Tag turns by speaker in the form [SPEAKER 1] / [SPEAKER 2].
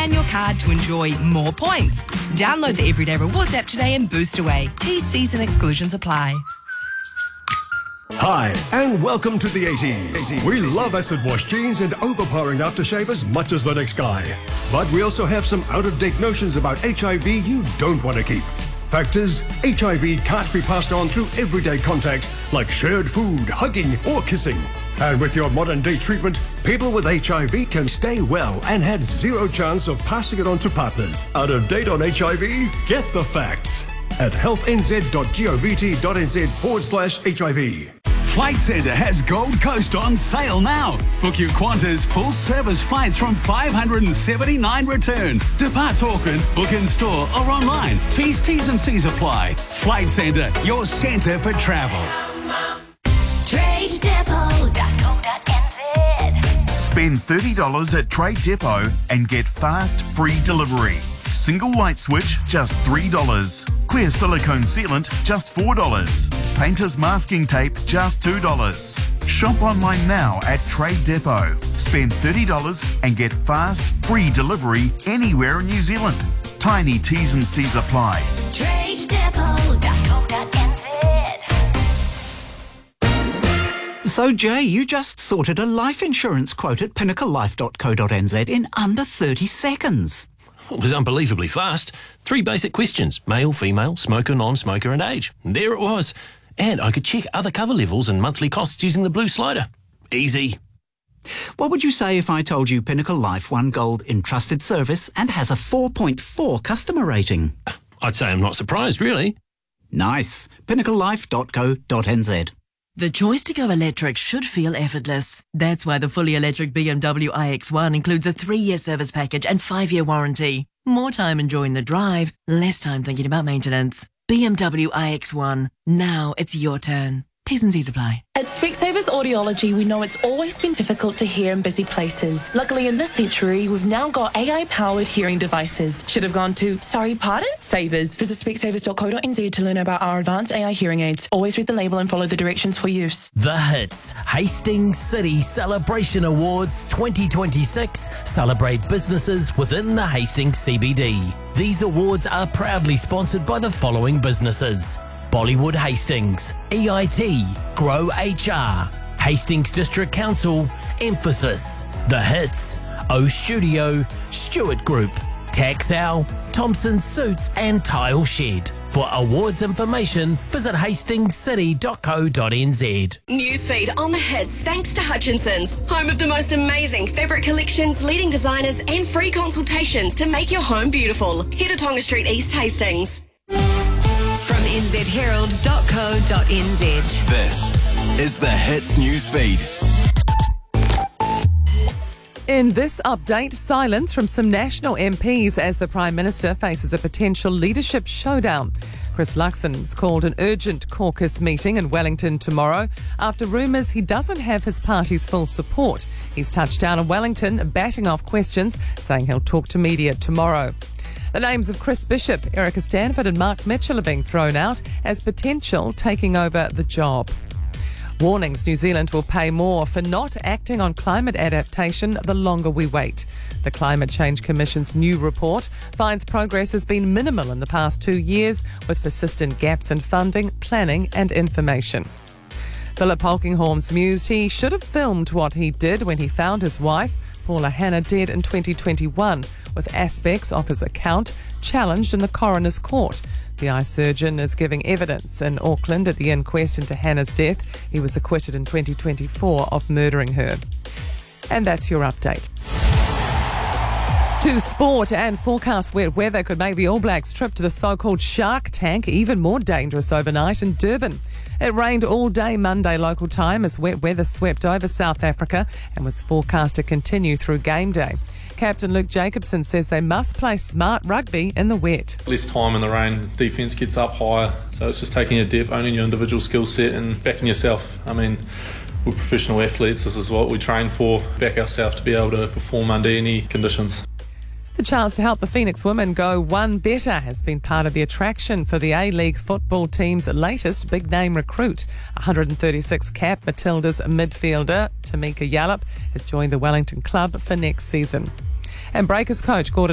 [SPEAKER 1] scan your card to enjoy more points. Download the Everyday Rewards app today and boost away. T's and exclusions apply.
[SPEAKER 2] Hi, and welcome to the 80s. We love acid wash jeans and overpowering aftershave as much as the next guy. But we also have some out-of-date notions about HIV you don't want to keep. Fact is, HIV can't be passed on through everyday contact like shared food, hugging or kissing. And with your modern-day treatment, people with HIV can stay well and have zero chance of passing it on to partners. Out of date on HIV? Get the facts at healthnz.govt.nz/HIV.
[SPEAKER 3] Flight Centre has Gold Coast on sale now. Book your Qantas full-service flights from $579 return. Depart Auckland, book in store or online. Fees, T's and C's apply. Flight Centre, your centre for travel.
[SPEAKER 4] TradeDepot.co.nz.
[SPEAKER 5] Spend $30 at Trade Depot and get fast, free delivery. Single light switch, just $3. Clear silicone sealant, just $4. Painter's masking tape, just $2. Shop online now at Trade Depot. Spend $30 and get fast, free delivery anywhere in New Zealand. Tiny T's and C's apply.
[SPEAKER 4] TradeDepot.co.nz.
[SPEAKER 6] So, Jay, you just sorted a life insurance quote at pinnaclelife.co.nz in under 30 seconds.
[SPEAKER 7] It was unbelievably fast. 3 basic questions: male, female, smoker, non-smoker and age. And there it was. And I could check other cover levels and monthly costs using the blue slider. Easy.
[SPEAKER 6] What would you say if I told you Pinnacle Life won gold in trusted service and has a 4.4 customer rating?
[SPEAKER 7] I'd say I'm not surprised, really.
[SPEAKER 6] Nice. pinnaclelife.co.nz.
[SPEAKER 8] The choice to go electric should feel effortless. That's why the fully electric BMW iX1 includes a 3-year service package and 5-year warranty. More time enjoying the drive, less time thinking about maintenance. BMW iX1. Now it's your turn. T's and C's apply.
[SPEAKER 9] At Specsavers Audiology, we know it's always been difficult to hear in busy places. Luckily, in this century, we've now got AI-powered hearing devices. Should have gone to, sorry, pardon? Savers. Visit specsavers.co.nz to learn about our advanced AI hearing aids. Always read the label and follow the directions for use.
[SPEAKER 10] The Hits Hastings City Celebration Awards 2026 celebrate businesses within the Hastings CBD. These awards are proudly sponsored by the following businesses: Bollywood Hastings, EIT, Grow HR, Hastings District Council, Emphasis, The Hits, O Studio, Stewart Group, Taxal, Thompson Suits and Tile Shed. For awards information, visit hastingscity.co.nz.
[SPEAKER 11] Newsfeed on The Hits thanks to Hutchinson's, home of the most amazing fabric collections, leading designers and free consultations to make your home beautiful. Head to Tonga Street East Hastings.
[SPEAKER 1] From nzherald.co.nz.
[SPEAKER 12] This is the Hits Newsfeed.
[SPEAKER 13] In this update, silence from some national MPs as the Prime Minister faces a potential leadership showdown. Chris Luxon has called an urgent caucus meeting in Wellington tomorrow after rumours he doesn't have his party's full support. He's touched down in Wellington, batting off questions, saying he'll talk to media tomorrow. The names of Chris Bishop, Erica Stanford and Mark Mitchell are being thrown out as potential taking over the job. Warnings New Zealand will pay more for not acting on climate adaptation the longer we wait. The Climate Change Commission's new report finds progress has been minimal in the past 2 years, with persistent gaps in funding, planning and information. Philip Polkinghorne's mused he should have filmed what he did when he found his wife, Paula Hanna, dead in 2021, with aspects of his account challenged in the coroner's court. The eye surgeon is giving evidence in Auckland at the inquest into Hannah's death. He was acquitted in 2024 of murdering her. And that's your update. To sport, and forecast wet weather could make the All Blacks trip to the so-called Shark Tank even more dangerous overnight in Durban. It rained all day Monday local time as wet weather swept over South Africa and was forecast to continue through game day. Captain Luke Jacobson says they must play smart rugby in the wet.
[SPEAKER 14] Less time in the rain, defence gets up higher, so it's just taking your depth, owning your individual skill set and backing yourself. I mean, we're professional athletes, this is what we train for, back ourselves to be able to perform under any conditions.
[SPEAKER 13] The chance to help the Phoenix women go one better has been part of the attraction for the A-League football team's latest big-name recruit. 136 cap Matilda's midfielder Tamika Yallop has joined the Wellington club for next season. And Breakers coach Gordon